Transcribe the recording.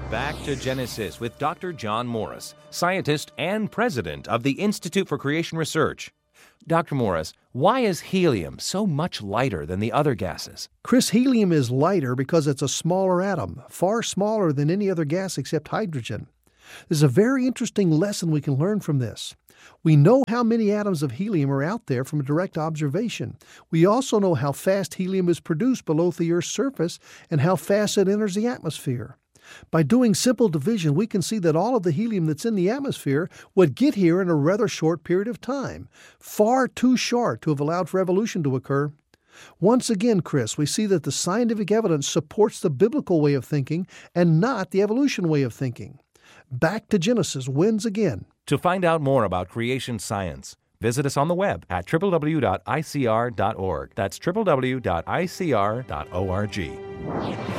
Back to Genesis with Dr. John Morris, scientist and president of the Institute for Creation Research. Dr. Morris, why is helium so much lighter than the other gases? Chris, helium is lighter because it's a smaller atom, far smaller than any other gas except hydrogen. There's a very interesting lesson we can learn from this. We know how many atoms of helium are out there from direct observation. We also know how fast helium is produced below the Earth's surface and how fast it enters the atmosphere. By doing simple division, we can see that all of the helium that's in the atmosphere would get here in a rather short period of time, far too short to have allowed for evolution to occur. Once again, Chris, we see that the scientific evidence supports the biblical way of thinking and not the evolution way of thinking. Back to Genesis wins again. To find out more about creation science, visit us on the web at www.icr.org. That's www.icr.org.